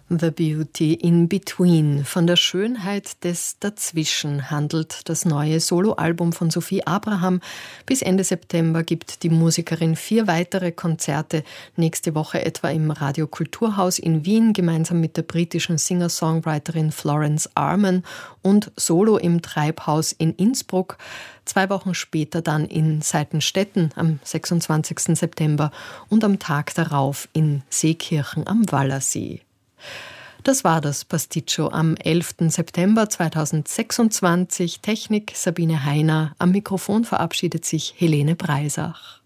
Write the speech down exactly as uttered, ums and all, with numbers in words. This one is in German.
The Beauty in Between. Von der Schönheit des Dazwischen handelt das neue Soloalbum von Sophie Abraham. Bis Ende September gibt die Musikerin vier weitere Konzerte. Nächste Woche etwa im Radio Kulturhaus in Wien, gemeinsam mit der britischen Singer-Songwriterin Florence Arman, und solo im Treibhaus in Innsbruck. Zwei Wochen später dann in Seitenstetten am sechsundzwanzigsten September und am Tag darauf in Seekirchen am Wallersee. Das war das Pasticcio am elften September zweitausendsechsundzwanzig. Technik Sabine Heiner. Am Mikrofon verabschiedet sich Helene Breisach.